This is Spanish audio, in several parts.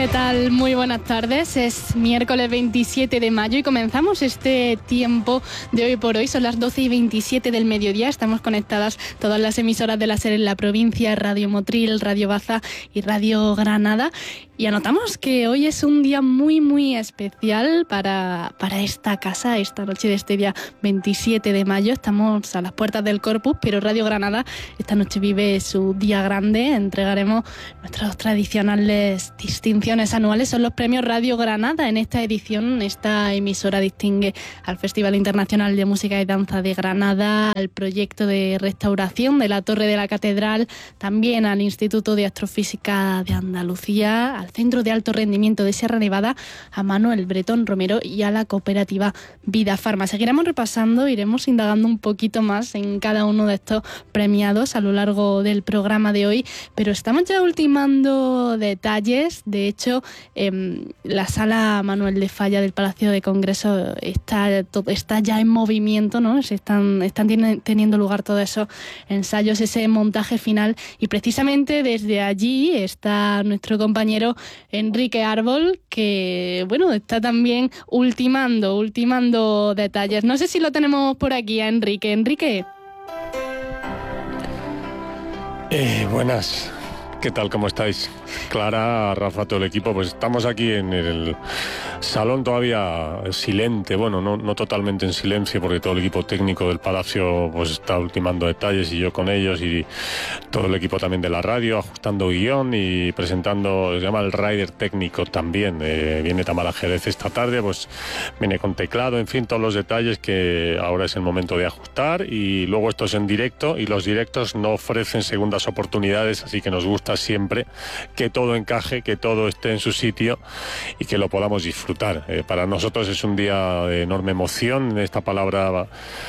¿Qué tal? Muy buenas tardes. Es miércoles 27 de mayo y comenzamos este tiempo de Hoy por Hoy. Son las 12:27 del mediodía. Estamos conectadas todas las emisoras de la SER en la provincia, Radio Motril, Radio Baza y Radio Granada. Y anotamos que hoy es un día muy especial para esta casa, esta noche de este día 27 de mayo. Estamos a las puertas del Corpus, pero Radio Granada esta noche vive su día grande. Entregaremos nuestras tradicionales distinciones anuales. Son los premios Radio Granada. En esta edición, esta emisora distingue al Festival Internacional de Música y Danza de Granada, al proyecto de restauración de la Torre de la Catedral, también al Instituto de Astrofísica de Andalucía, al Centro de Alto Rendimiento de Sierra Nevada, a Manuel Bretón Romero y a la cooperativa Vida Farma. Seguiremos repasando, iremos indagando un poquito más en cada uno de estos premiados a lo largo del programa de hoy, pero estamos ya ultimando detalles. De hecho, la sala Manuel de Falla del Palacio de Congreso está ya en movimiento, ¿no? Están teniendo lugar todos esos ensayos, ese montaje final, y precisamente desde allí está nuestro compañero Enrique Árbol, que está también ultimando detalles. No sé si lo tenemos por aquí a Enrique. Enrique. Buenas. ¿Qué tal? ¿Cómo estáis? Clara, Rafa, todo el equipo, pues estamos aquí en el salón todavía silente, no totalmente en silencio, porque todo el equipo técnico del Palacio pues está ultimando detalles y yo con ellos, y todo el equipo también de la radio, ajustando guión y presentando, se llama el rider técnico también, viene Tamara Jerez esta tarde, pues viene con teclado, en fin, todos los detalles que ahora es el momento de ajustar, y luego esto es en directo, y los directos no ofrecen segundas oportunidades, así que nos gusta siempre que todo encaje, que todo esté en su sitio y que lo podamos disfrutar. Para nosotros es un día de enorme emoción. Esta palabra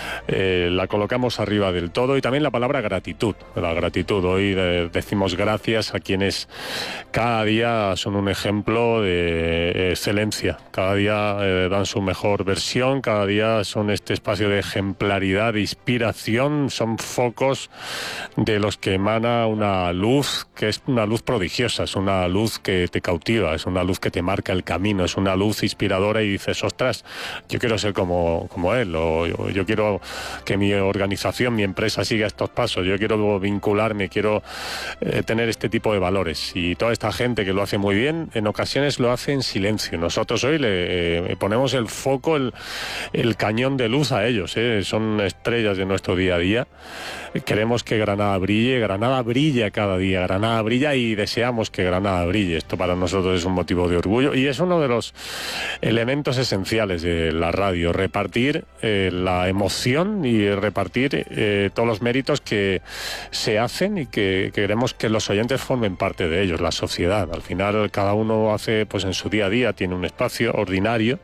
la colocamos arriba del todo, y también la palabra gratitud. La gratitud. Hoy decimos gracias a quienes cada día son un ejemplo de excelencia. Cada día dan su mejor versión, cada día son este espacio de ejemplaridad, de inspiración, son focos de los que emana una luz que es una luz prodigiosa, es una luz que te cautiva, es una luz que te marca el camino, es una luz inspiradora, y dices, ostras, yo quiero ser como él, o yo quiero que mi organización, mi empresa siga estos pasos, yo quiero vincularme, quiero tener este tipo de valores. Y toda esta gente que lo hace muy bien, en ocasiones lo hace en silencio. Nosotros hoy le ponemos el foco, el cañón de luz a ellos, son estrellas de nuestro día a día. Queremos que Granada brilla cada día, Granada brilla, y deseamos que Granada brille. Esto para nosotros es un motivo de orgullo y es uno de los elementos esenciales de la radio, repartir la emoción y repartir todos los méritos que se hacen y que queremos que los oyentes formen parte de ellos, la sociedad. Al final cada uno hace pues en su día a día, tiene un espacio ordinario,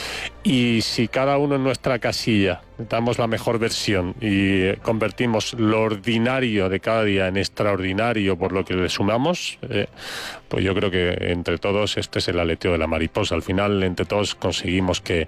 y si cada uno en nuestra casilla damos la mejor versión y convertimos lo ordinario de cada día en extraordinario por lo que le sumamos, pues yo creo que entre todos este es el aleteo de la mariposa. Al final entre todos conseguimos que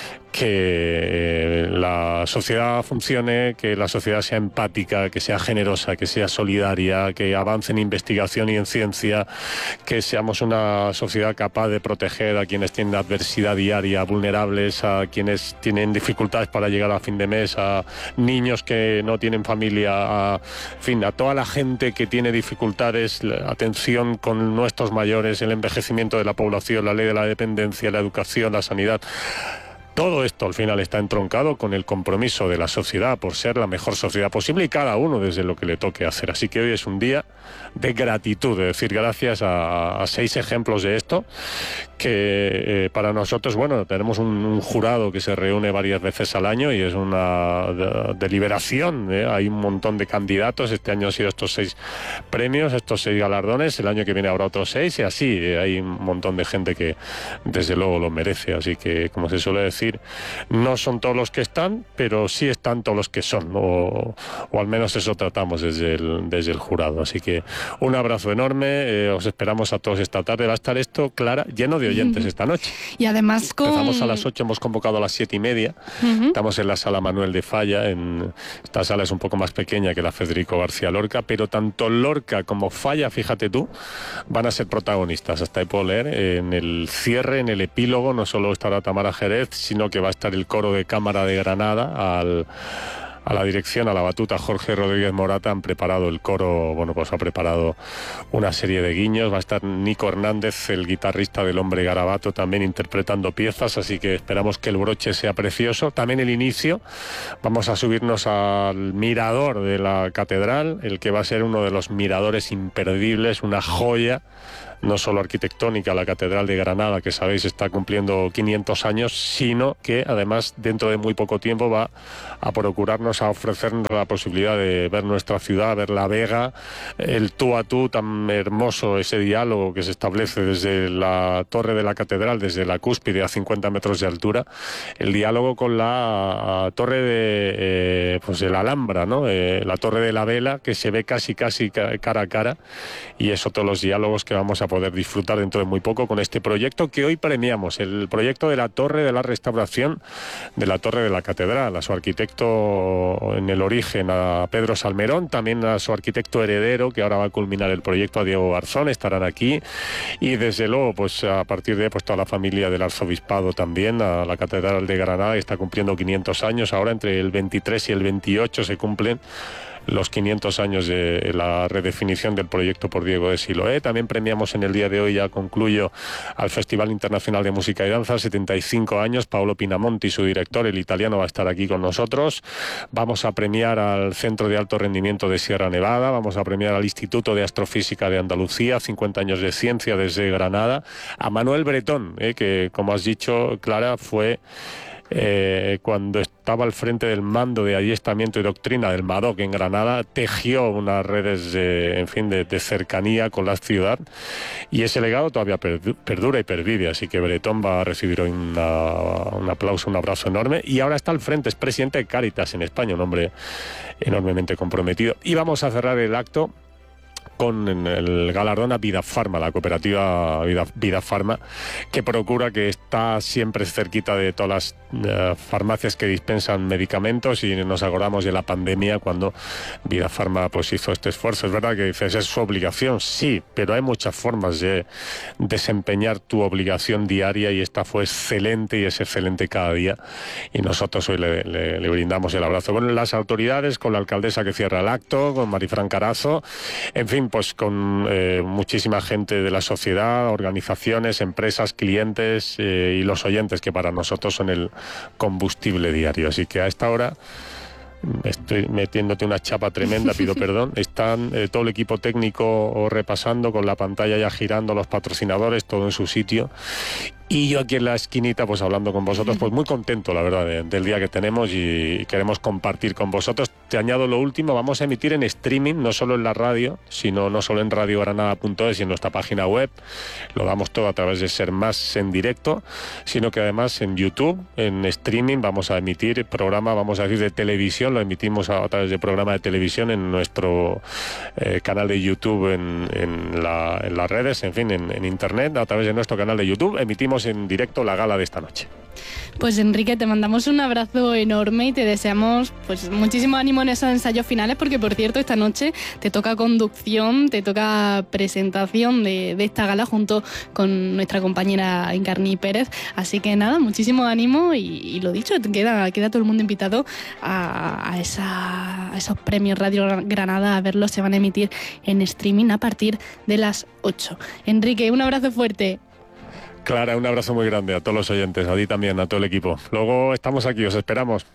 la sociedad funcione, que la sociedad sea empática, que sea generosa, que sea solidaria, que avance en investigación y en ciencia, que seamos una sociedad capaz de proteger a quienes tienen adversidad diaria, vulnerables, a quienes tienen dificultades para llegar a fin de mes, a niños que no tienen familia, en fin, a toda la gente que tiene dificultades, la atención con nuestros mayores, el envejecimiento de la población, la ley de la dependencia, la educación, la sanidad. Todo esto al final está entroncado con el compromiso de la sociedad por ser la mejor sociedad posible, y cada uno desde lo que le toque hacer. Así que hoy es un día de gratitud, de decir gracias a 6 ejemplos de esto, que para nosotros, tenemos un jurado que se reúne varias veces al año y es una deliberación. Hay un montón de candidatos. Este año han sido estos 6 premios, estos 6 galardones. El año que viene habrá otros 6 y así. Hay un montón de gente que desde luego lo merece. Así que, como se suele decir, decir, no son todos los que están, pero sí están todos los que son, o al menos eso tratamos desde el jurado. Así que un abrazo enorme, os esperamos a todos esta tarde. Va a estar esto, Clara, lleno de oyentes esta noche. Y además Empezamos a las 8, hemos convocado a las 7:30. Estamos en la sala Manuel de Falla. Esta sala es un poco más pequeña que la Federico García Lorca, pero tanto Lorca como Falla, fíjate tú, van a ser protagonistas. Hasta ahí puedo leer. En el cierre, en el epílogo, no solo estará Tamara Jerez, sino que va a estar el coro de Cámara de Granada. A la dirección, a la batuta, Jorge Rodríguez Morata. Han preparado el coro, bueno, pues ha preparado una serie de guiños. Va a estar Nico Hernández, el guitarrista del Hombre Garabato, también interpretando piezas, así que esperamos que el broche sea precioso. También el inicio, vamos a subirnos al mirador de la catedral, el que va a ser uno de los miradores imperdibles, una joya, no solo arquitectónica, la Catedral de Granada, que sabéis está cumpliendo 500 años, sino que además dentro de muy poco tiempo va a procurarnos, a ofrecernos la posibilidad de ver nuestra ciudad, ver la Vega, el tú a tú tan hermoso, ese diálogo que se establece desde la torre de la catedral, desde la cúspide a 50 metros de altura, el diálogo con la torre de la Alhambra, ¿no? La torre de la Vela, que se ve casi cara a cara, y eso, todos los diálogos que vamos a poder disfrutar dentro de muy poco con este proyecto que hoy premiamos, el proyecto de la torre de la restauración de la torre de la catedral, a su arquitecto en el origen, a Pedro Salmerón, también a su arquitecto heredero, que ahora va a culminar el proyecto, a Diego Garzón, estarán aquí, y desde luego, pues a partir de toda la familia del arzobispado también, a la catedral de Granada, que está cumpliendo 500 años, ahora entre el 23 y el 28 se cumplen los 500 años de la redefinición del proyecto por Diego de Siloé. También premiamos en el día de hoy, ya concluyo, al Festival Internacional de Música y Danza, 75 años, Paolo Pinamonti, su director, el italiano, va a estar aquí con nosotros. Vamos a premiar al Centro de Alto Rendimiento de Sierra Nevada, vamos a premiar al Instituto de Astrofísica de Andalucía, 50 años de ciencia desde Granada, a Manuel Bretón, que, como has dicho, Clara, fue cuando estaba al frente del mando de adiestramiento y doctrina del MADOC en Granada, tejió unas redes de cercanía con la ciudad, y ese legado todavía perdura y pervive, así que Bretón va a recibir hoy un aplauso, un abrazo enorme, y ahora está al frente, es presidente de Cáritas en España, un hombre enormemente comprometido. Y vamos a cerrar el acto con el galardón a Vida Farma, la cooperativa Vida Farma, que procura, que está siempre cerquita de todas las farmacias que dispensan medicamentos, y nos acordamos de la pandemia cuando Vida Farma pues hizo este esfuerzo. Es verdad que dices, es su obligación, sí, pero hay muchas formas de desempeñar tu obligación diaria, y esta fue excelente, y es excelente cada día, y nosotros hoy le brindamos el abrazo. Bueno, las autoridades, con la alcaldesa que cierra el acto, con Marifran Carazo, en fin, pues con muchísima gente de la sociedad, organizaciones, empresas, clientes y los oyentes, que para nosotros son el combustible diario. Así que a esta hora estoy metiéndote una chapa tremenda, pido perdón. Están todo el equipo técnico repasando, con la pantalla ya girando, los patrocinadores, todo en su sitio. Y yo aquí en la esquinita, pues hablando con vosotros, pues muy contento, la verdad, del día que tenemos, y queremos compartir con vosotros. Te añado lo último, vamos a emitir en streaming, no solo en la radio, sino no solo en radiogranada.es y en nuestra página web, lo damos todo a través de Ser Más en directo, sino que además en YouTube, en streaming, vamos a emitir programa, vamos a decir, de televisión, lo emitimos a través de programa de televisión en nuestro canal de YouTube, en las redes, en fin, en internet, a través de nuestro canal de YouTube, emitimos en directo la gala de esta noche. Pues Enrique, te mandamos un abrazo enorme y te deseamos pues muchísimo ánimo en esos ensayos finales, porque por cierto esta noche te toca conducción, te toca presentación de esta gala junto con nuestra compañera Encarni Pérez, así que nada, muchísimo ánimo, y lo dicho, queda todo el mundo invitado a esos premios Radio Granada, a verlos, se van a emitir en streaming a partir de las 8. Enrique, un abrazo fuerte. Clara, un abrazo muy grande a todos los oyentes, a ti también, a todo el equipo. Luego estamos aquí, os esperamos.